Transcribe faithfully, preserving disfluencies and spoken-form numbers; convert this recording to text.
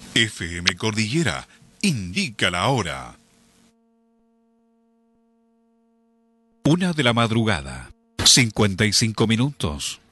F M Cordillera indica la hora. Una de la madrugada, cincuenta y cinco minutos.